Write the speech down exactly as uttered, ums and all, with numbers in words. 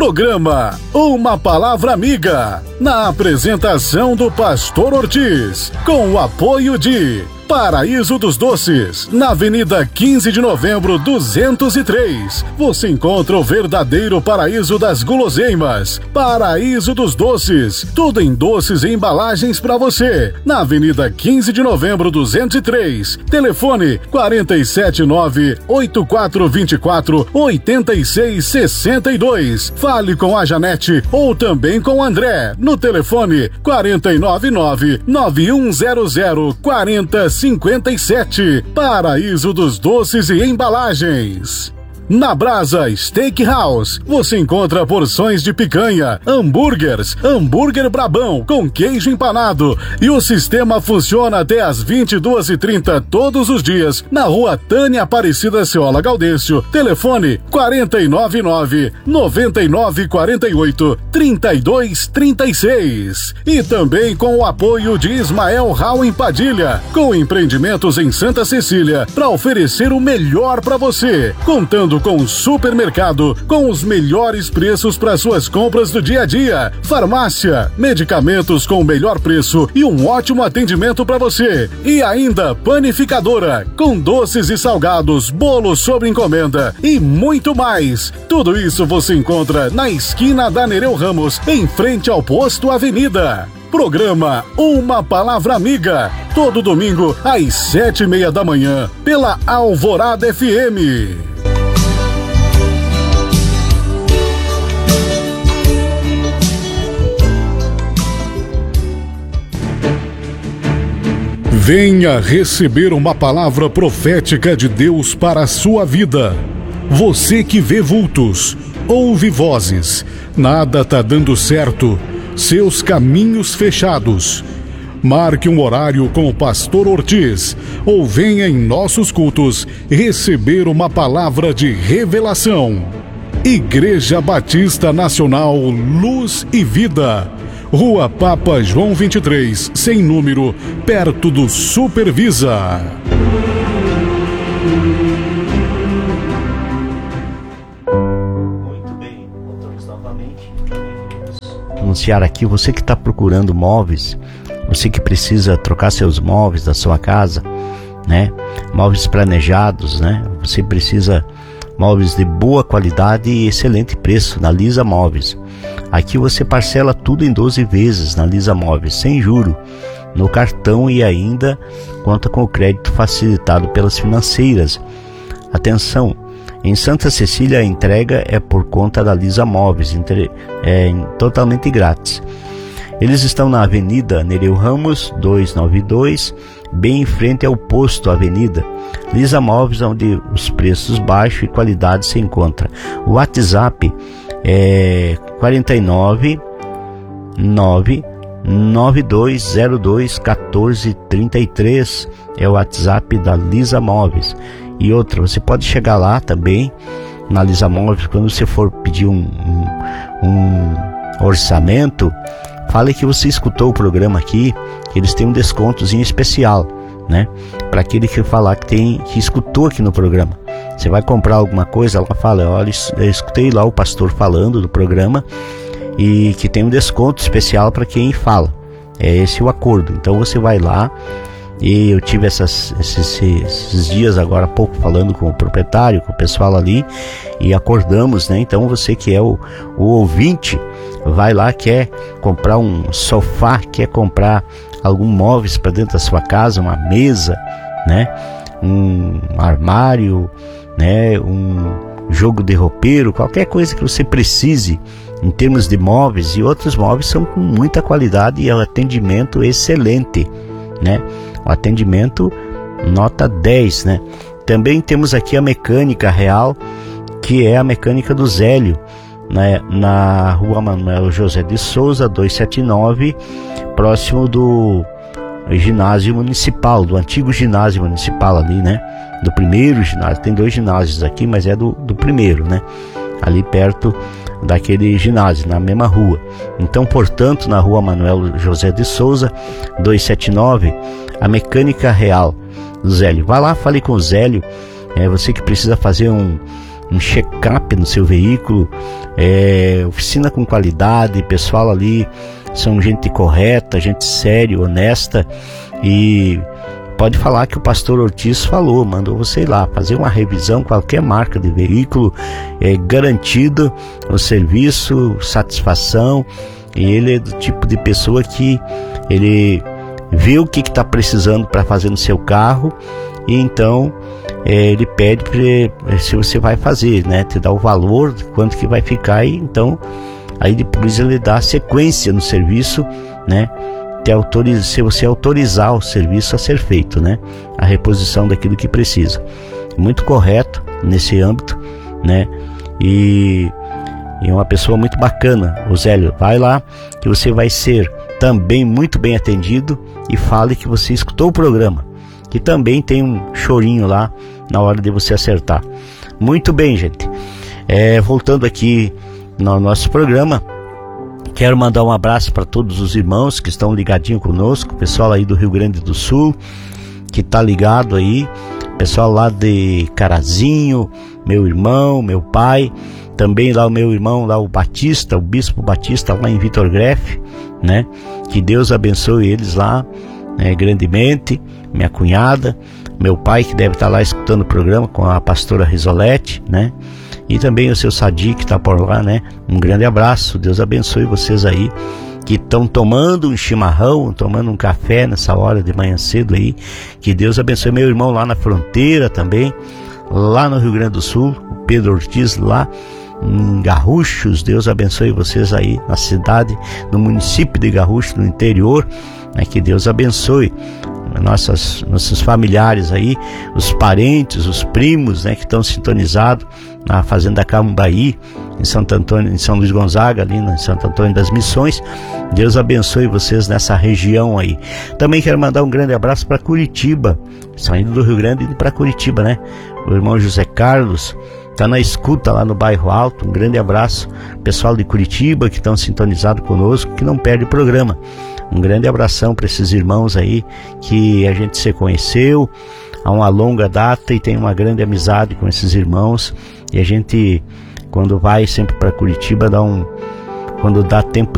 Programa Uma Palavra Amiga, na apresentação do Pastor Ortiz, com o apoio de Paraíso dos Doces, na Avenida quinze de Novembro, duzentos e três. Você encontra o verdadeiro paraíso das guloseimas. Paraíso dos Doces, tudo em doces e embalagens para você. Na Avenida quinze de Novembro, duzentos e três. Telefone quatro sete nove, oito quatro dois quatro, oito seis seis dois. Fale com a Janete ou também com o André no telefone quatro nove nove, nove um zero zero, quatro zero cinquenta e sete. Paraíso dos Doces e Embalagens. Na Brasa Steakhouse, você encontra porções de picanha, hambúrgueres, hambúrguer brabão com queijo empanado, e o sistema funciona até às vinte e duas e trinta todos os dias, na rua Tânia Aparecida Ceola Gaudêncio. Telefone quatro nove nove, nove nove quatro oito, três dois três seis. E também com o apoio de Ismael Rau em Padilha, com empreendimentos em Santa Cecília, para oferecer o melhor para você, contando com um supermercado com os melhores preços para suas compras do dia a dia, farmácia, medicamentos com o melhor preço e um ótimo atendimento para você, e ainda panificadora com doces e salgados, bolos sob encomenda e muito mais. Tudo isso você encontra na esquina da Nereu Ramos, em frente ao posto Avenida. Programa Uma Palavra Amiga, todo domingo às sete e meia da manhã, pela Alvorada F M. Venha receber uma palavra profética de Deus para a sua vida. Você que vê vultos, ouve vozes, nada tá dando certo, seus caminhos fechados. Marque um horário com o Pastor Ortiz ou venha em nossos cultos receber uma palavra de revelação. Igreja Batista Nacional Luz e Vida, Rua Papa João vinte e três, sem número, perto do Supervisa. Muito bem, voltamos novamente. Anunciar aqui, você que está procurando móveis, você que precisa trocar seus móveis da sua casa, né? Móveis planejados, né? Você precisa móveis de boa qualidade e excelente preço na Lisa Móveis. Aqui você parcela tudo em doze vezes na Lisa Móveis, sem juro, no cartão, e ainda conta com o crédito facilitado pelas financeiras. Atenção, em Santa Cecília a entrega é por conta da Lisa Móveis, é totalmente grátis. Eles estão na Avenida Nereu Ramos duzentos e noventa e dois, bem em frente ao posto Avenida. Lisa Móveis, onde os preços baixos e qualidade se encontram. O WhatsApp é quatro nove nove, nove dois zero dois, um quatro três três, é o WhatsApp da Lisa Móveis. E outra, você pode chegar lá também na Lisa Móveis, quando você for pedir um, um, um orçamento, fale que você escutou o programa aqui, que eles têm um descontozinho especial, né? Para aquele que falar que tem, que escutou aqui no programa. Você vai comprar alguma coisa, ela fala: olha, eu escutei lá o pastor falando do programa e que tem um desconto especial para quem fala. É esse o acordo. Então você vai lá, e eu tive essas, esses, esses dias agora há pouco falando com o proprietário, com o pessoal ali, e acordamos, né? Então você que é o, o ouvinte, vai lá, quer comprar um sofá, quer comprar algum móveis para dentro da sua casa, uma mesa, né? Um armário, né? Um jogo de roupeiro, qualquer coisa que você precise em termos de móveis, e outros móveis são com muita qualidade e um atendimento excelente, né? O atendimento nota dez, né? Também temos aqui a Mecânica Real, que é a mecânica do Zélio, né? Na Rua Manuel José de Souza, duzentos e setenta e nove, próximo do ginásio municipal, do antigo ginásio municipal ali, né? Do primeiro ginásio, tem dois ginásios aqui, mas é do, do primeiro, né? Ali perto daquele ginásio, na mesma rua. Então, portanto, na Rua Manuel José de Souza, duzentos e setenta e nove, a Mecânica Real do Zélio. Vai lá, fale com o Zélio, é, você que precisa fazer um, um check-up no seu veículo, é, oficina com qualidade, pessoal ali são gente correta, gente séria, honesta, e pode falar que o pastor Ortiz falou, mandou você ir lá fazer uma revisão, qualquer marca de veículo, é garantido o serviço, satisfação, e ele é do tipo de pessoa que ele vê o que está precisando para fazer no seu carro, e então é, ele pede pra, se você vai fazer, né, te dá o valor, quanto que vai ficar, e então aí depois ele dá sequência no serviço, né, te autoriza, se você autorizar o serviço a ser feito, né, a reposição daquilo que precisa. Muito correto nesse âmbito, né, e, e uma pessoa muito bacana. O Zélio, vai lá que você vai ser também muito bem atendido, e fale que você escutou o programa, que também tem um chorinho lá na hora de você acertar. Muito bem, gente, é, voltando aqui no nosso programa, quero mandar um abraço para todos os irmãos que estão ligadinhos conosco, pessoal aí do Rio Grande do Sul, que tá ligado aí, pessoal lá de Carazinho, meu irmão, meu pai, também lá o meu irmão, lá o Batista, o Bispo Batista, lá em Vitor Greff, né? Que Deus abençoe eles lá, né, grandemente, minha cunhada, meu pai que deve estar lá escutando o programa com a pastora Risolete, né? E também o seu Sadi que está por lá, né? Um grande abraço, Deus abençoe vocês aí que estão tomando um chimarrão, tomando um café nessa hora de manhã cedo aí. Que Deus abençoe meu irmão lá na fronteira também, lá no Rio Grande do Sul, o Pedro Ortiz lá em Garruchos. Deus abençoe vocês aí na cidade, no município de Garruchos, no interior, né? Que Deus abençoe nossas, nossos familiares aí, os parentes, os primos, né, que estão sintonizados na Fazenda Cambaí, em Santo Antônio, em São Luís Gonzaga, ali em Santo Antônio das Missões. Deus abençoe vocês nessa região aí. Também quero mandar um grande abraço para Curitiba, saindo do Rio Grande e para Curitiba, né? O irmão José Carlos está na escuta lá no Bairro Alto. Um grande abraço, pessoal de Curitiba que estão sintonizados conosco, que não perde o programa. Um grande abração para esses irmãos aí que a gente se conheceu há uma longa data e tem uma grande amizade com esses irmãos. E a gente, quando vai sempre para Curitiba, dá um, quando dá tempo